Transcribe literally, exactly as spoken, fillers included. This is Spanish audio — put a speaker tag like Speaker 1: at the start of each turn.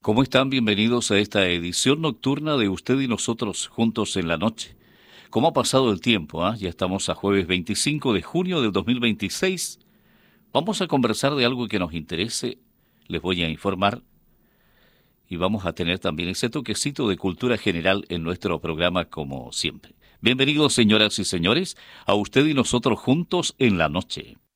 Speaker 1: ¿Cómo están? Bienvenidos a esta edición nocturna de Usted y Nosotros Juntos en la Noche. ¿Cómo ha pasado el tiempo? ¿Ah? Ya estamos a jueves veinticinco de junio del dos mil veintiséis. Vamos a conversar de algo que nos interese, les voy a informar, y vamos a tener también ese toquecito de cultura general en nuestro programa como siempre. Bienvenidos, señoras y señores, a Usted y Nosotros Juntos en la Noche.